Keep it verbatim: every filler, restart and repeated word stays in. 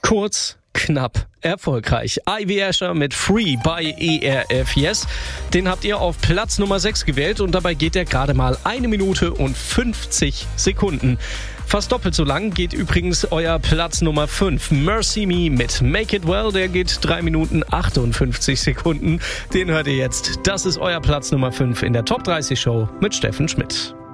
Kurz, knapp, erfolgreich. Ivy Asher mit Free bei E R F Yes. Den habt ihr auf Platz Nummer sechs gewählt und dabei geht er gerade mal eine Minute und fünfzig Sekunden. Fast doppelt so lang geht übrigens euer Platz Nummer fünf. Mercy Me mit Make It Well, der geht drei Minuten achtundfünfzig Sekunden. Den hört ihr jetzt. Das ist euer Platz Nummer fünf in der Top dreißig Show mit Steffen Schmidt.